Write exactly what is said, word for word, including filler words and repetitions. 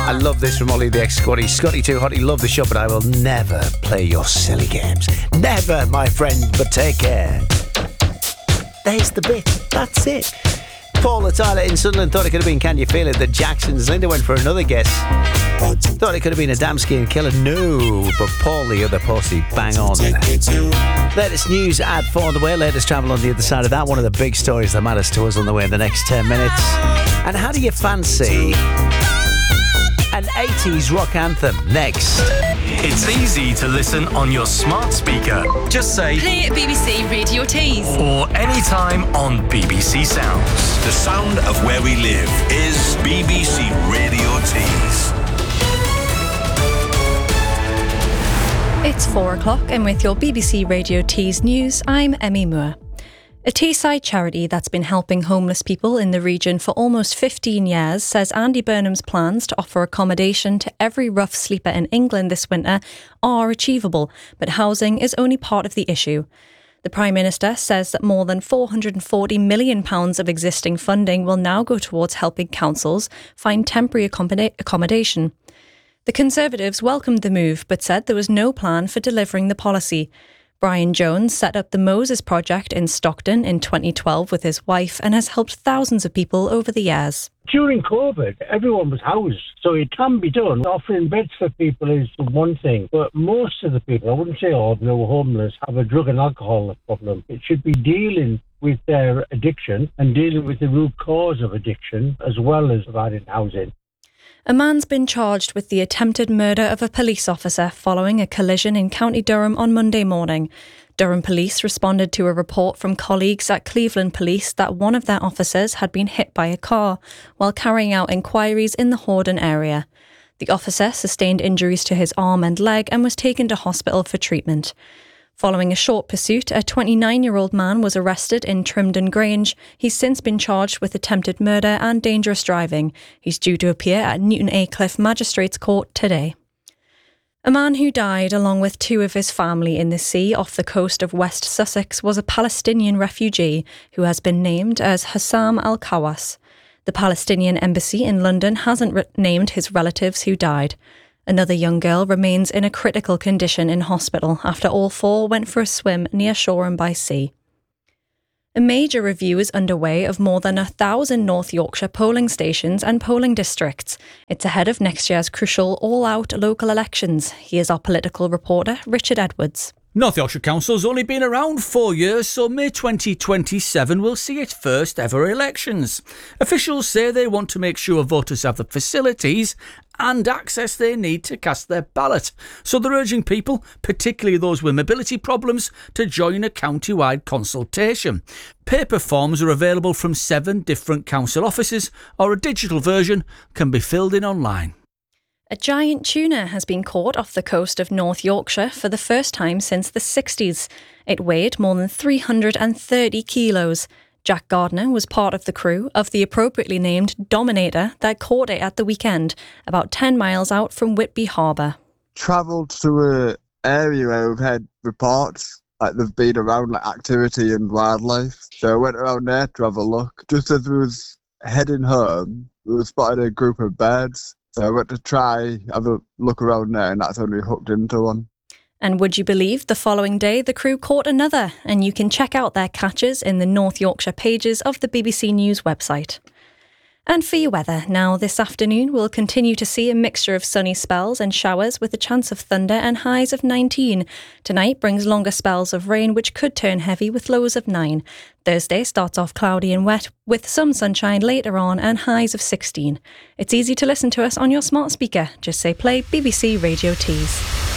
I love this from Ollie the ex-Scotty. Scotty too hotty, love the show, but I will never play your silly games. Never, my friend, but take care. There's the bit. That's it. Paula Tyler in Sunderland thought it could have been Can You Feel It? The Jacksons. Linda went for another guess. Thought it could have been a damn skin killer. No, but Paul the other pussy. Bang on. Latest news at four on the way. Latest travel on the other side of that. One of the big stories that matters to us on the way in the next ten minutes. And how do you fancy an eighties rock anthem next? It's easy to listen on your smart speaker. Just say play at B B C Radio Tees or anytime on B B C Sounds. The sound of where we live is B B C Radio Tees. It's four o'clock and with your B B C Radio Tees news, I'm Emmy Moore. A Teesside charity that's been helping homeless people in the region for almost fifteen years says Andy Burnham's plans to offer accommodation to every rough sleeper in England this winter are achievable, but housing is only part of the issue. The Prime Minister says that more than four hundred forty million pounds of existing funding will now go towards helping councils find temporary accommoda- accommodation. The Conservatives welcomed the move but said there was no plan for delivering the policy. Brian Jones set up the Moses Project in Stockton in twenty twelve with his wife and has helped thousands of people over the years. During COVID, everyone was housed, so it can be done. Offering beds for people is one thing, but most of the people, I wouldn't say all, no homeless, have a drug and alcohol problem. It should be dealing with their addiction and dealing with the root cause of addiction as well as providing housing. A man's been charged with the attempted murder of a police officer following a collision in County Durham on Monday morning. Durham Police responded to a report from colleagues at Cleveland Police that one of their officers had been hit by a car while carrying out inquiries in the Hordern area. The officer sustained injuries to his arm and leg and was taken to hospital for treatment. Following a short pursuit, a twenty-nine-year-old man was arrested in Trimdon Grange. He's since been charged with attempted murder and dangerous driving. He's due to appear at Newton Aycliffe Magistrates Court today. A man who died along with two of his family in the sea off the coast of West Sussex was a Palestinian refugee who has been named as Hassam Al-Kawas. The Palestinian embassy in London hasn't re- named his relatives who died. Another young girl remains in a critical condition in hospital after all four went for a swim near Shoreham by Sea. A major review is underway of more than a thousand North Yorkshire polling stations and polling districts. It's ahead of next year's crucial all-out local elections. Here's our political reporter, Richard Edwards. North Yorkshire Council's only been around four years, so May twenty twenty-seven will see its first ever elections. Officials say they want to make sure voters have the facilities and access they need to cast their ballot. So they're urging people, particularly those with mobility problems, to join a county-wide consultation. Paper forms are available from seven different council offices, or a digital version can be filled in online. A giant tuna has been caught off the coast of North Yorkshire for the first time since the sixties. It weighed more than three hundred thirty kilos. Jack Gardner was part of the crew of the appropriately named Dominator that caught it at the weekend, about ten miles out from Whitby Harbour. Travelled to an area where we've had reports, like they've been around like activity and wildlife. So I went around there to have a look. Just as we was heading home, we were spotted a group of birds. So I went to try, have a look around there, and that's when we hooked into one. And would you believe the following day the crew caught another, and you can check out their catches in the North Yorkshire pages of the B B C News website. And for your weather, now this afternoon we'll continue to see a mixture of sunny spells and showers with a chance of thunder and highs of nineteen. Tonight brings longer spells of rain which could turn heavy with lows of nine. Thursday starts off cloudy and wet with some sunshine later on and highs of sixteen. It's easy to listen to us on your smart speaker. Just say play B B C Radio Tees.